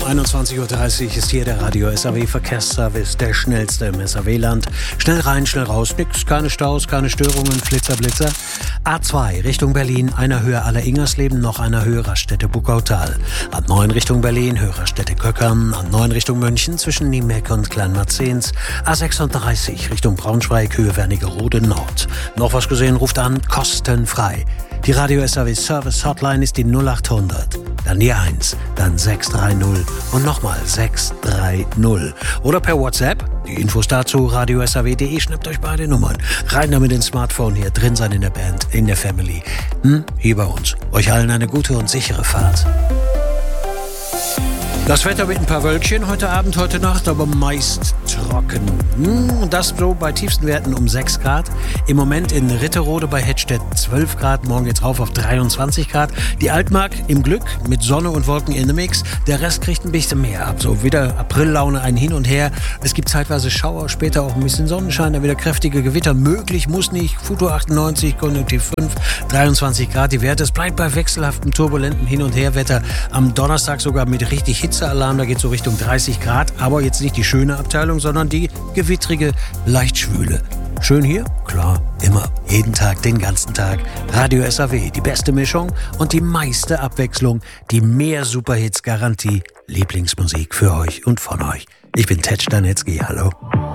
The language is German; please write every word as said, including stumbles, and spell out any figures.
einundzwanzig Uhr dreißig ist hier der Radio S A W Verkehrsservice, der schnellste im S A W-Land. Schnell rein, schnell raus, nix, keine Staus, keine Störungen, Flitzer, Blitzer. A zwei Richtung Berlin, einer Höhe aller Ingersleben, noch einer Höhe Raststätte Buckautal. A neun Richtung Berlin, Höhe Raststätte Köckern. A neun Richtung München, zwischen Niemeck und Kleinmarzens. A sechsunddreißig Richtung Braunschweig, Höhe Wernigerode Nord. Noch was gesehen, ruft an, kostenfrei. Die Radio S A W Service Hotline ist die null acht hundert, dann die eins, dann sechs drei null und nochmal sechs drei null. Oder per WhatsApp, die Infos dazu, radio s a w punkt d e, schnappt euch beide Nummern. Rein damit ins Smartphone, hier drin sein in der Band, in der Family. Hm? Hier bei uns. Euch allen eine gute und sichere Fahrt. Das Wetter mit ein paar Wölkchen heute Abend, heute Nacht, aber meist trocken. Und das so bei tiefsten Werten um sechs Grad. Im Moment in Ritterode bei Hettstedt zwölf Grad, morgen geht's rauf auf dreiundzwanzig Grad. Die Altmark im Glück mit Sonne und Wolken in the Mix. Der Rest kriegt ein bisschen mehr ab. So wieder Aprillaune, ein Hin und Her. Es gibt zeitweise Schauer, später auch ein bisschen Sonnenschein, dann wieder kräftige Gewitter. Möglich, muss nicht. Futur achtundneunzig, Konjunktiv fünf, dreiundzwanzig Grad die Werte. Es bleibt bei wechselhaftem, turbulenten Hin- und Herwetter. Am Donnerstag sogar mit richtig Hitzealarm. Da geht es so Richtung dreißig Grad. Aber jetzt nicht die schöne Abteilung, sondern die gewittrige, leicht schwüle. Schön hier? Klar, immer, jeden Tag, den ganzen Tag. Radio S A W, die beste Mischung und die meiste Abwechslung, die mehr Superhits-Garantie, Lieblingsmusik für euch und von euch. Ich bin Ted Stanetzky, hallo.